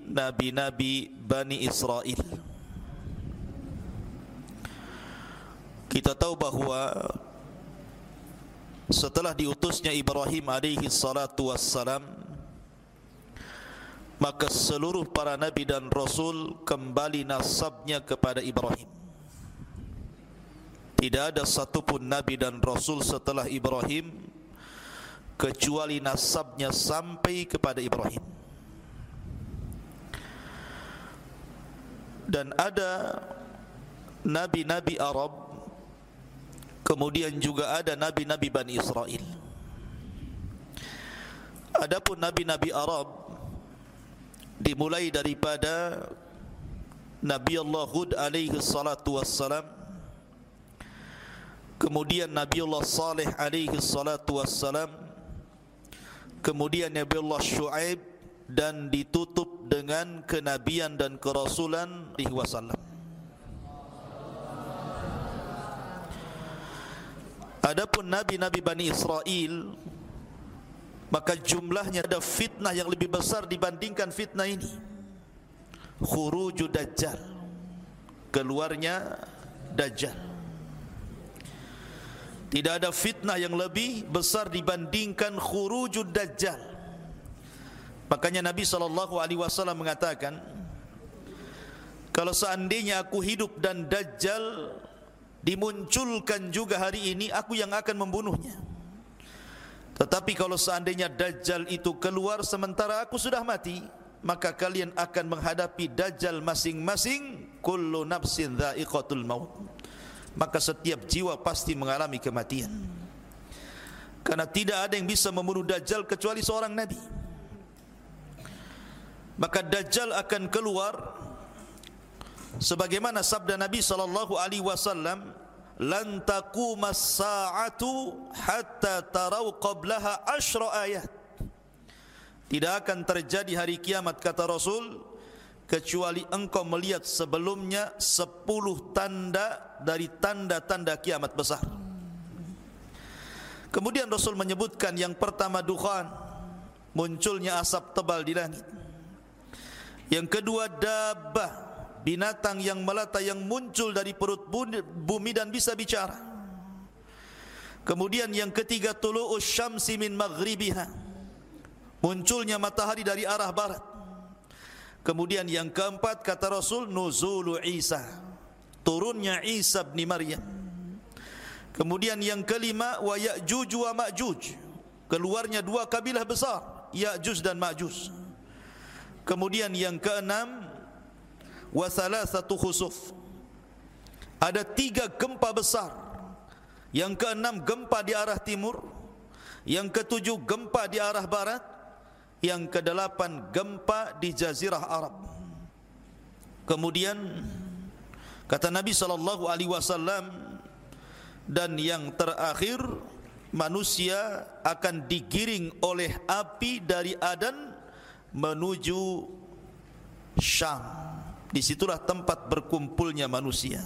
nabi-nabi Bani Israel. Kita tahu bahawa setelah diutusnya Ibrahim alaihi salatu wassalam, maka seluruh para nabi dan rasul kembali nasabnya kepada Ibrahim. Tidak ada satupun nabi dan rasul setelah Ibrahim kecuali nasabnya sampai kepada Ibrahim. Dan ada nabi-nabi Arab, kemudian juga ada nabi-nabi Bani Israel. Adapun nabi-nabi Arab dimulai daripada Nabi Allah Hud alaihi salatu wassalam, kemudian Nabi Allah Saleh alaihi salatu wassalam, kemudian Nabi Allah Shu'aib, dan ditutup dengan kenabian dan kerasulan alaihi wasallam. Adapun nabi-nabi Bani Israel, maka jumlahnya ada fitnah yang lebih besar dibandingkan fitnah ini. Khuruju Dajjal, keluarnya Dajjal. Tidak ada fitnah yang lebih besar dibandingkan khurujud Dajjal. Makanya Nabi SAW mengatakan, kalau seandainya aku hidup dan Dajjal dimunculkan juga hari ini, aku yang akan membunuhnya. Tetapi kalau seandainya Dajjal itu keluar sementara aku sudah mati, maka kalian akan menghadapi Dajjal masing-masing. Kullu nafsin dha'iqatul maut. Maka setiap jiwa pasti mengalami kematian. Karena tidak ada yang bisa membunuh Dajjal kecuali seorang nabi. Maka Dajjal akan keluar sebagaimana sabda Nabi SAW, lan taqumas sa'atu hatta tarau qablaha 10 ayat. Tidak akan terjadi hari kiamat, kata Rasul, kecuali engkau melihat sebelumnya 10 tanda dari tanda-tanda kiamat besar. Kemudian Rasul menyebutkan yang pertama dukhan, munculnya asap tebal di langit. Yang kedua dabbah, binatang yang melata yang muncul dari perut bumi dan bisa bicara. Kemudian yang ketiga tulu'us syamsi min maghribiha, munculnya matahari dari arah barat. Kemudian yang keempat kata Rasul, nuzulu Isa, turunnya Isa bin Maryam. Kemudian yang kelima wa Ya'juj wa Ma'juj, keluarnya dua kabilah besar, Ya'juj dan Ma'juj. Kemudian yang keenam wa thalathatu khusuf, ada 3 gempa besar. Yang keenam gempa di arah timur, yang ketujuh gempa di arah barat, yang kedelapan gempa di Jazirah Arab. Kemudian kata Nabi SAW, dan yang terakhir manusia akan digiring oleh api dari Adan menuju Syam. Disitulah tempat berkumpulnya manusia.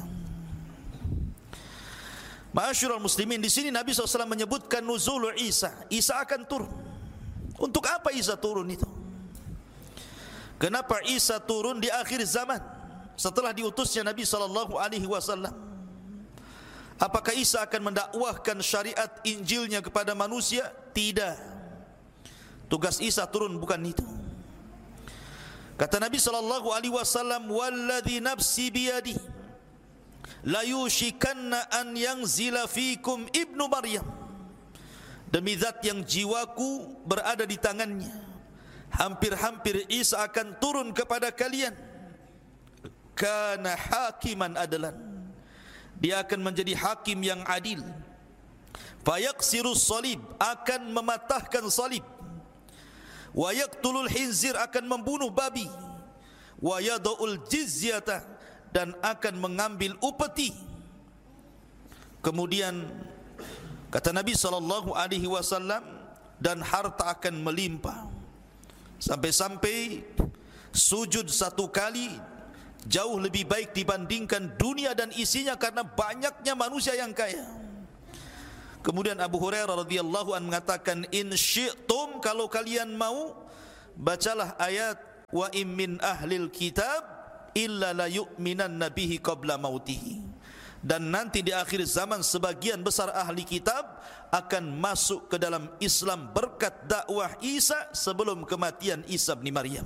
Ma'asyiral muslimin, di sini Nabi SAW menyebutkan nuzul Isa. Isa akan turun. Untuk apa Isa turun itu? Kenapa Isa turun di akhir zaman setelah diutusnya Nabi SAW? Apakah Isa akan mendakwahkan syariat Injilnya kepada manusia? Tidak. Tugas Isa turun bukan itu. Kata Nabi SAW, walladhi nafsi biyadi la yushikanna an yanzila fikum ibnu Maryam, demi zat yang jiwaku berada di tangannya, hampir-hampir Isa akan turun kepada kalian. Kana hakiman adlan, dia akan menjadi hakim yang adil. Fayaksirus salib, akan mematahkan salib. Wa yaqtulul khinzir, akan membunuh babi. Wa yada'ul jizyata, dan akan mengambil upeti. Kemudian kata Nabi SAW, dan harta akan melimpah, sampai-sampai sujud 1 kali jauh lebih baik dibandingkan dunia dan isinya, karena banyaknya manusia yang kaya. Kemudian Abu Hurairah radhiyallahu anhu mengatakan, in syi'tum, kalau kalian mau, bacalah ayat wa in min ahlil kitab illa la yu'minanna bihi qabla mautihi. Dan nanti di akhir zaman sebagian besar ahli kitab akan masuk ke dalam Islam berkat dakwah Isa sebelum kematian Isa bin Maryam.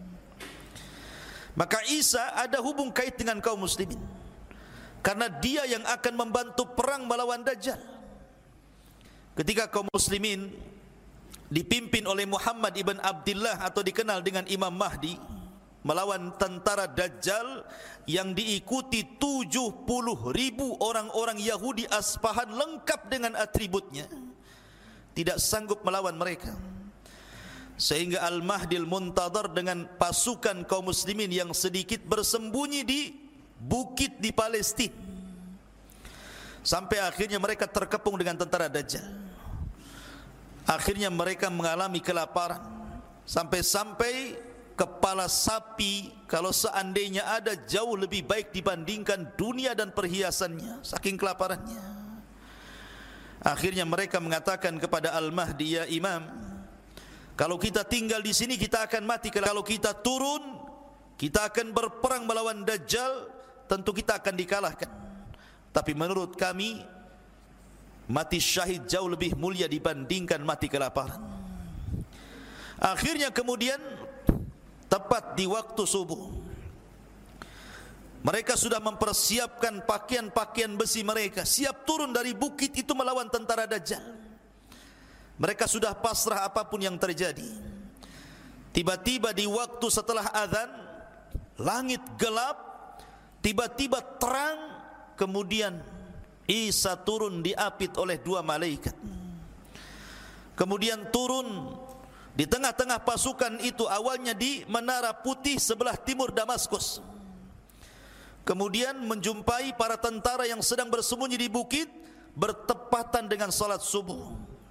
Maka Isa ada hubung kait dengan kaum muslimin, karena dia yang akan membantu perang melawan Dajjal. Ketika kaum muslimin dipimpin oleh Muhammad ibn Abdullah atau dikenal dengan Imam Mahdi melawan tentara Dajjal yang diikuti 70.000 orang-orang Yahudi Asfahan lengkap dengan atributnya, tidak sanggup melawan mereka. Sehingga Al-Mahdi Al-Muntadhar dengan pasukan kaum muslimin yang sedikit bersembunyi di bukit di Palestina, sampai akhirnya mereka terkepung dengan tentara Dajjal. Akhirnya mereka mengalami kelaparan, sampai-sampai kepala sapi kalau seandainya ada jauh lebih baik dibandingkan dunia dan perhiasannya, saking kelaparannya. Akhirnya mereka mengatakan kepada Al-Mahdi, ya Imam, kalau kita tinggal di sini kita akan mati, kalau kita turun kita akan berperang melawan Dajjal, tentu kita akan dikalahkan. Tapi menurut kami mati syahid jauh lebih mulia dibandingkan mati kelaparan. Akhirnya kemudian tepat di waktu subuh, mereka sudah mempersiapkan pakaian-pakaian besi mereka, siap turun dari bukit itu melawan tentara Dajjal. Mereka sudah pasrah apapun yang terjadi. Tiba-tiba di waktu setelah azan, langit gelap, tiba-tiba terang, kemudian Isa turun diapit oleh 2 malaikat. Kemudian turun di tengah-tengah pasukan itu, awalnya di Menara Putih sebelah timur Damaskus. Kemudian menjumpai para tentara yang sedang bersembunyi di bukit bertepatan dengan salat subuh.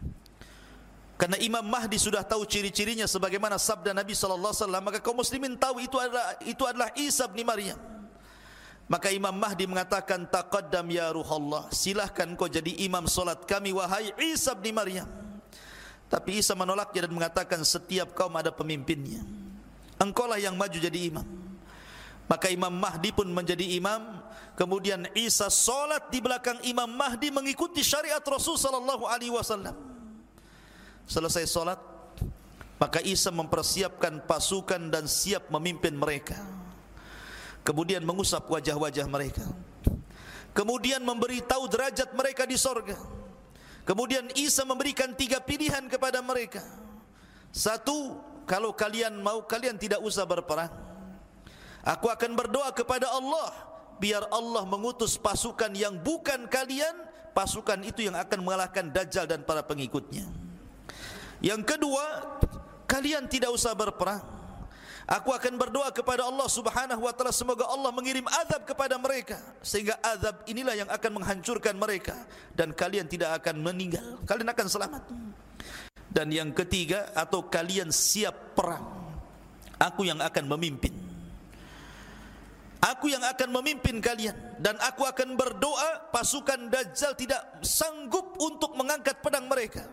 Karena Imam Mahdi sudah tahu ciri-cirinya sebagaimana sabda Nabi sallallahu alaihi wasallam, maka kaum muslimin tahu itu adalah Isa bin Maryam. Maka Imam Mahdi mengatakan, taqaddam ya Ruhallah, silahkan kau jadi imam salat kami wahai Isa bin Maryam. Tapi Isa menolaknya dan mengatakan, setiap kaum ada pemimpinnya, engkaulah yang maju jadi imam. Maka Imam Mahdi pun menjadi imam. Kemudian Isa salat di belakang Imam Mahdi mengikuti syariat Rasul sallallahu alaihi wasallam. Selesai salat, maka Isa mempersiapkan pasukan dan siap memimpin mereka. Kemudian mengusap wajah-wajah mereka, kemudian memberitahu derajat mereka di sorga. Kemudian Isa memberikan 3 pilihan kepada mereka. 1, kalau kalian mau, kalian tidak usah berperang. Aku akan berdoa kepada Allah, biar Allah mengutus pasukan yang bukan kalian, pasukan itu yang akan mengalahkan Dajjal dan para pengikutnya. Yang kedua, kalian tidak usah berperang. Aku akan berdoa kepada Allah subhanahu wa ta'ala, semoga Allah mengirim azab kepada mereka, sehingga azab inilah yang akan menghancurkan mereka, dan kalian tidak akan meninggal, kalian akan selamat. Dan yang ketiga, atau kalian siap perang, aku yang akan memimpin. Aku yang akan memimpin kalian, dan aku akan berdoa pasukan Dajjal tidak sanggup untuk mengangkat pedang mereka.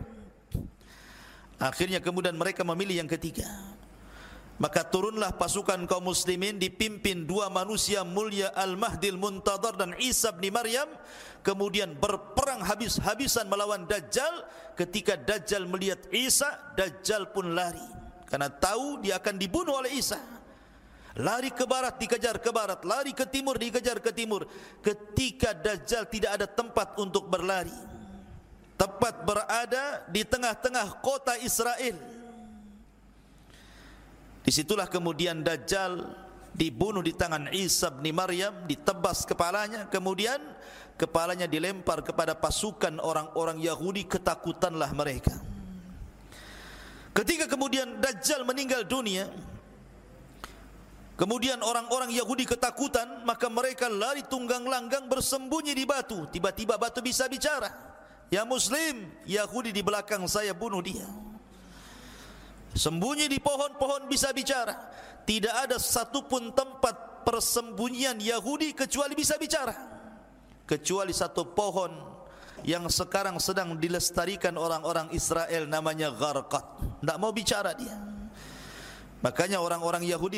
Akhirnya kemudian mereka memilih yang ketiga. Maka turunlah pasukan kaum muslimin dipimpin 2 manusia mulia, Al-Mahdi Al-Muntadhar dan Isa bin Maryam. Kemudian berperang habis-habisan melawan Dajjal. Ketika Dajjal melihat Isa, Dajjal pun lari, karena tahu dia akan dibunuh oleh Isa. Lari ke barat, dikejar ke barat. Lari ke timur, dikejar ke timur. Ketika Dajjal tidak ada tempat untuk berlari, tepat berada di tengah-tengah kota Israel. Disitulah kemudian Dajjal dibunuh di tangan Isa bin Maryam, ditebas kepalanya, kemudian kepalanya dilempar kepada pasukan orang-orang Yahudi, ketakutanlah mereka. Ketika kemudian Dajjal meninggal dunia, kemudian orang-orang Yahudi ketakutan, maka mereka lari tunggang langgang bersembunyi di batu. Tiba-tiba batu bisa bicara, ya Muslim, Yahudi di belakang saya, bunuh dia. Sembunyi di pohon-pohon bisa bicara. Tidak ada satupun tempat persembunyian Yahudi kecuali bisa bicara, kecuali satu pohon yang sekarang sedang dilestarikan orang-orang Israel, namanya Gharqad. Tidak mau bicara dia. Makanya orang-orang Yahudi